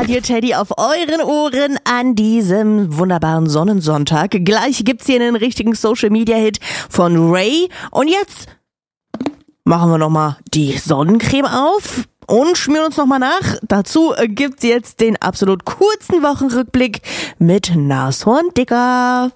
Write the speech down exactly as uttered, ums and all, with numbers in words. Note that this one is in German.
Radio Teddy auf euren Ohren an diesem wunderbaren Sonnensonntag. Gleich gibt's hier einen richtigen Social-Media-Hit von Ray. Und jetzt machen wir nochmal die Sonnencreme auf und schmieren uns nochmal nach. Dazu gibt's jetzt den absolut kurzen Wochenrückblick mit Nashorn Dicker.